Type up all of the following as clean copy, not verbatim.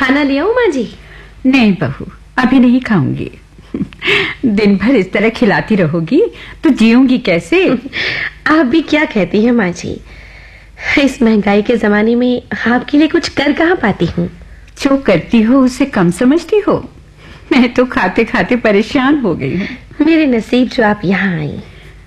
खाना ले आऊं माँ जी? नहीं बहू, अभी नहीं खाऊंगी। दिन भर इस तरह खिलाती रहोगी तो जीऊंगी कैसे? आप भी क्या कहती हैं माँ जी? इस महंगाई के जमाने में आपके लिए कुछ कर कहाँ पाती हूँ। जो करती हो उसे कम समझती हो? मैं तो खाते खाते परेशान हो गई हूँ। मेरे नसीब जो आप यहाँ आई।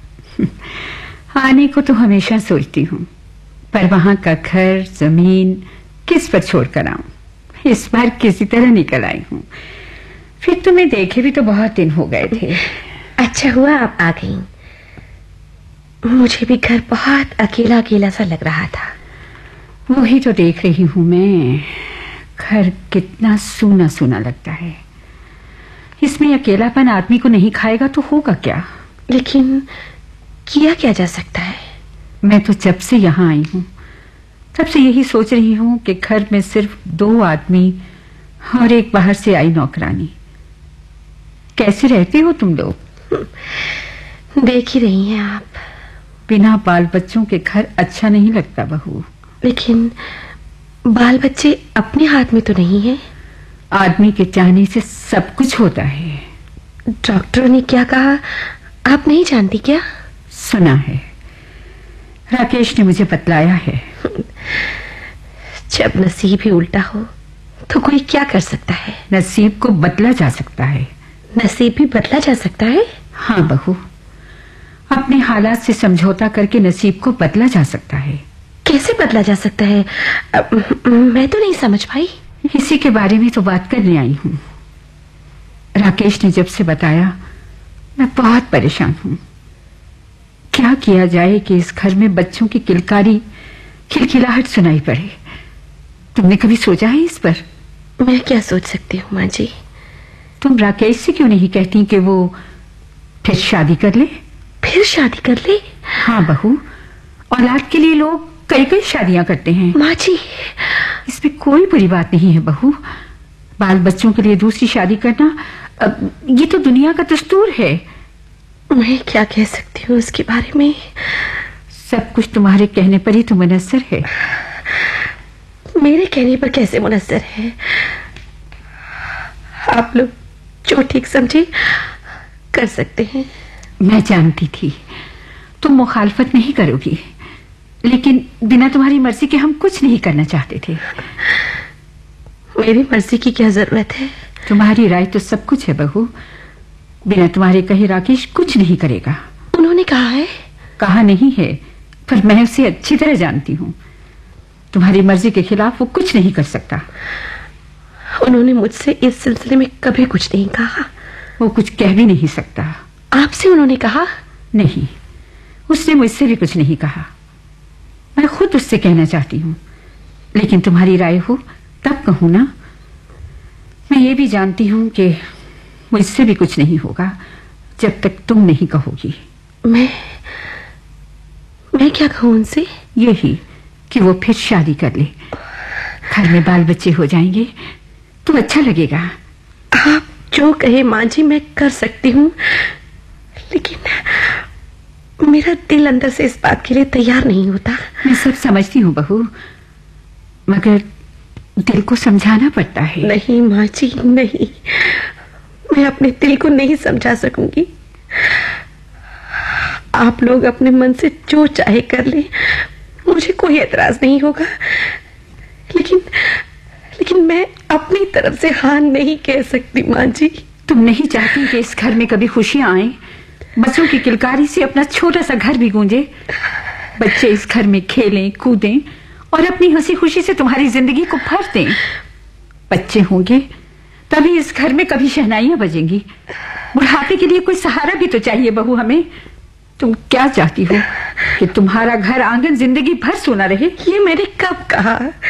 आने को तो हमेशा सोचती हूँ, पर वहां का घर जमीन किस पर छोड़कर आऊं। इस बार किसी तरह निकल आई हूँ। फिर तुम्हें देखे भी तो बहुत दिन हो गए थे। अच्छा हुआ आप आ गई। मुझे भी घर बहुत अकेला अकेला सा लग रहा था। वही तो देख रही हूँ मैं, घर कितना सूना सूना लगता है। इसमें अकेलापन आदमी को नहीं खाएगा तो होगा क्या? लेकिन किया क्या जा सकता है? मैं तो जब से यहाँ आई हूँ तब से यही सोच रही हूँ कि घर में सिर्फ 2 आदमी और एक बाहर से आई नौकरानी। कैसे रहते हो तुम लोग? देख ही रही हैं आप। बिना बाल बच्चों के घर अच्छा नहीं लगता बहू। लेकिन बाल बच्चे अपने हाथ में तो नहीं है। आदमी के चाहने से सब कुछ होता है। डॉक्टरों ने क्या कहा आप नहीं जानती क्या? सुना है, राकेश ने मुझे बतलाया है। जब नसीब ही उल्टा हो तो कोई क्या कर सकता है? नसीब को बदला जा सकता है। नसीब भी बदला जा सकता है? हाँ बहू, अपने हालात से समझौता करके नसीब को बदला जा सकता है। कैसे बदला जा सकता है? मैं तो नहीं समझ पाई। इसी के बारे में तो बात करने आई हूँ। राकेश ने जब से बताया मैं बहुत परेशान हूँ। क्या किया जाए कि इस घर में बच्चों की किलकारी खिलखिलाहट सुनाई पड़े? तुमने कभी सोचा है इस पर? मैं क्या सोच सकती हूँ माँ जी? तुम राकेश से क्यों नहीं कहती कि वो फिर शादी कर ले? फिर शादी कर ले? हाँ बहू, औलाद के लिए लोग कई कई शादियां करते हैं। माँ जी, इसमें कोई बुरी बात नहीं है बहू। बाल बच्चों के लिए दूसरी शादी करना ये तो दुनिया का दस्तूर है। मैं क्या कह सकती हूँ उसके बारे में? सब कुछ तुम्हारे कहने पर ही तो मुनस्सर है। मेरे कहने पर कैसे मुनस्सर है? आप लोग जो ठीक समझे कर सकते हैं। मैं जानती थी तुम मुखालफत नहीं करोगी, लेकिन बिना तुम्हारी मर्जी के हम कुछ नहीं करना चाहते थे। मेरी मर्जी की क्या जरूरत है? तुम्हारी राय तो सब कुछ है बहू। बिना तुम्हारे कहे राकेश कुछ नहीं करेगा। उन्होंने कहा है? कहा नहीं है, पर मैं उसे अच्छी तरह जानती हूँ। तुम्हारी मर्जी के खिलाफ वो कुछ नहीं कर सकता। उन्होंने मुझसे इस सिलसिले में कभी कुछ नहीं कहा। वो कुछ कह भी नहीं सकता। आपसे उन्होंने कहा? नहीं, उसने मुझसे भी कुछ नहीं कहा। मैं खुद उससे कहना चाहती हूँ, लेकिन तुम्हारी राय हो तब कहूँ ना। मैं ये भी जानती हूँ कि मुझसे भी कुछ नहीं होगा जब तक तुम नहीं कहोगी। मैं क्या कहूँ उनसे? यही कि वो फिर शादी कर ले। घर में बाल बच्चे हो जाएंगे तो अच्छा लगेगा। आप जो कहे माँ जी मैं कर सकती हूँ, लेकिन मेरा दिल अंदर से इस बात के लिए तैयार नहीं होता। मैं सब समझती हूँ बहू, मगर दिल को समझाना पड़ता है। नहीं माँ जी नहीं, मैं अपने दिल को नहीं समझा सकूंगी। आप लोग अपने मन से जो चाहे कर ले, मुझे कोई एतराज नहीं होगा। लेकिन मैं अपनी तरफ से हाँ नहीं कह सकती माँ जी। तुम नहीं चाहती कि इस घर में कभी खुशियां आए, बच्चों की किलकारी से अपना छोटा सा घर भी गूंजे, बच्चे इस घर में खेलें कूदें और अपनी हंसी खुशी से तुम्हारी जिंदगी को भर दें। बच्चे होंगे तभी इस घर में कभी शहनाइयां बजेंगी। बुढ़ापे के लिए कोई सहारा भी तो चाहिए बहू हमें। तुम क्या चाहती हो कि तुम्हारा घर आंगन जिंदगी भर सोना रहे? ये मैंने कब कहा?